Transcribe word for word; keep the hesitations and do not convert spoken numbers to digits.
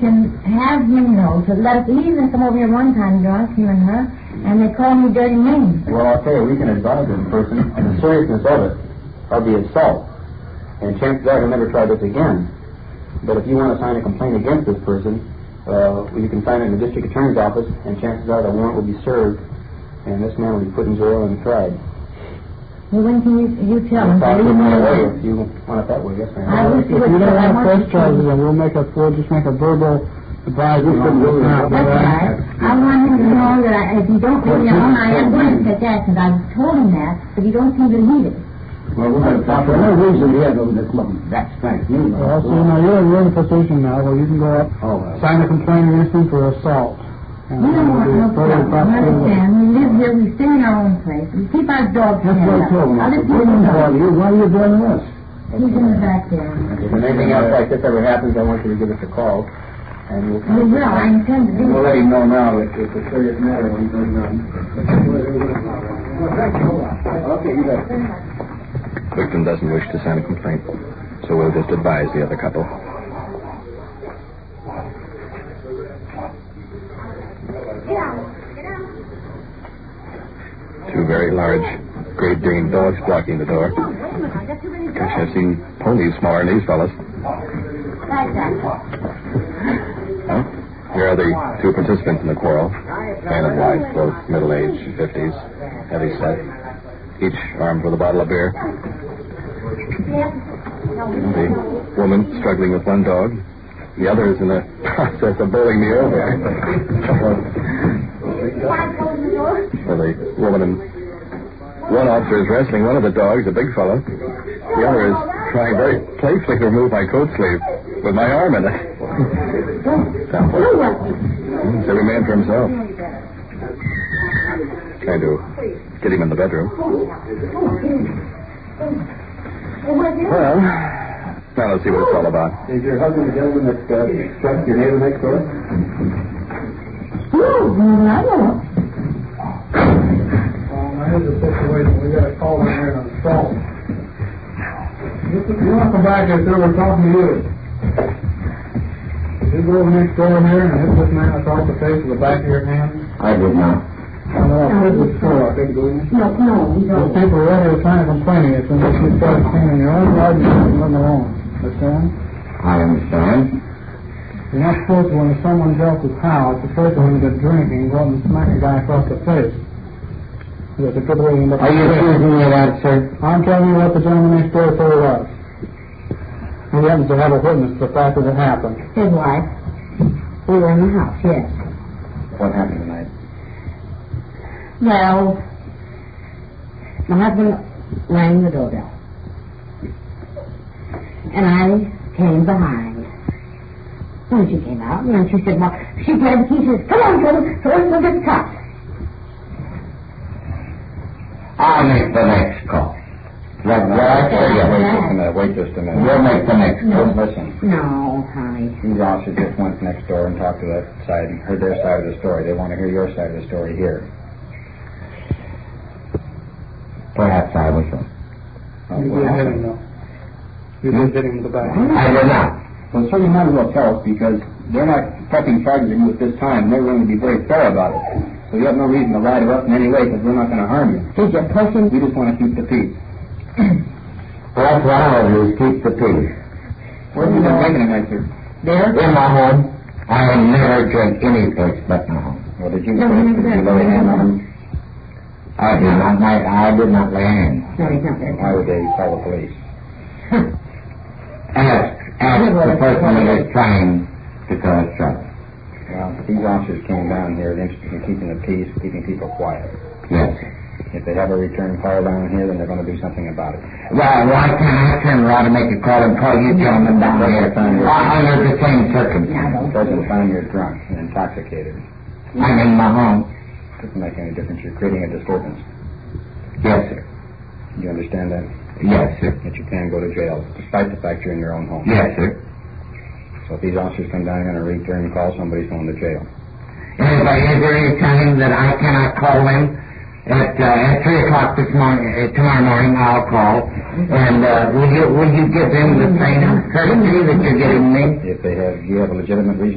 can have him know to let us even come over here one time drunk, him and her, and they call me dirty names. Well, I'll tell you, we can advise this person on the seriousness of it, of the assault. And chances are he'll never try this again. But if you want to sign a complaint against this person, uh, you can sign it in the district attorney's office, and chances are the warrant will be served, and this man will be put in jail and tried. Well, when can you, you tell him? Talk to him right away if you want it that way, yes, ma'am. I wish If you don't want to press charges, then we'll make a, we'll just make a verbal advisory. That's right. I want him to know that I, if you don't leave me alone, I am going to take action. I've told him that, but he don't seem to need it. Well, we're going to talk to him. There's no reason he has over this money. That's thanks me. Well, so now you're, you're in a position now where you can go up, oh, well. sign a complaint against him for assault. We don't want no problem. Understand? We live here. We stay in our own place. We keep our dogs That's what I told him. I said, we're going to call you. Why are you doing this? He's in the back there. If anything else like this ever happens, I want you to give us a call. And we'll, we will. I intend to do it. We'll let him know now that it's a serious matter when he goes down. Okay, you bet. Victim doesn't wish to sign a complaint, so we'll just advise the other couple. Two very large Great Dane dogs blocking the door. Gosh, I've seen ponies smaller than these fellas. Huh? Here are the two participants in the quarrel. Man and wife, both middle-aged, fifties, heavy set, each armed with a bottle of beer. The woman struggling with one dog. The other is in the process of bowling me over. So the woman and one officer is wrestling one of the dogs, a big fellow. The other is trying very playfully to remove my coat sleeve with my arm in it. It's every man for himself. Trying to get him in the bedroom. Well, now let's see what it's all about. Is your husband the gentleman that uh, struck your neighbor next door? No, I don't. Well, now here's the situation. We got a call in here on the phone. You want to come back here, sir? We're talking to you. Did you go over next door here and hit this man across the face with the back of your hand? I did not. I know I heard this before, I think, didn't you? No, no, he's Those all. people are ready to sign a complaint against you unless you start cleaning your own yard and leave them alone. Understand? I understand. You're not supposed to, when someone else's house, especially when they're drinking, go up and smack a guy across the face. That's a good way to end up. Are you accusing me of that, sir? I'm telling you what the gentleman next door told us. He happens to have a witness to the fact that it happened. His wife. We were in the house, yes. What happened tonight? Well, my husband rang the doorbell. And I came behind. When she came out, and she said, well, she grabbed the key, she says, come on, Jordan, so let's go get the cops. I'll make the next call. Let me tell you. Wait just a minute, wait just a minute. You'll make the next call. Listen. No, honey. These officers just went next door and talked to that side and heard their side of the story. They want to hear your side of the story here. Perhaps I was wrong. You didn't hit him, though. You didn't hit him in the back. I did not. Well, sir, you might as well tell us because they're not pressing charges against you at this time. They're going to be very fair about it. So you have no reason to lie to us in any way because we're not going to harm you. Did you push him? We just want to keep the peace. Well, that's what I want to do is keep the peace. Where have you been drinking tonight, sir? There? In my home. I never drink any place but my home. Well, did you, No, did no, you no, lay a hand no. on him? I did not. I, I did not lay a hand. No, he's not there. Why would they call the police? Ask, ask the person that is trying to cause trouble. Well, these officers came down here interested in keeping the peace, keeping people quiet. Yes, sir. If they have a return fire down here, then they're going to do something about it. Well, why can't I turn around and make a call and call you gentlemen down here under the same circumstances? Because of the time you're drunk and intoxicated. I'm in my home. Doesn't make any difference. You're creating a disturbance. Yes, sir. You understand that? Yes, sir. That you can go to jail, despite the fact you're in your own home. Yes, sir. So if these officers come down here and return call, somebody's going to jail. Anybody, is there any time that I cannot call them? At, uh, at three o'clock this morning, uh, tomorrow morning, I'll call. And uh, will you will you give them the same courtesy that you're giving me? If they have, you have a legitimate reason.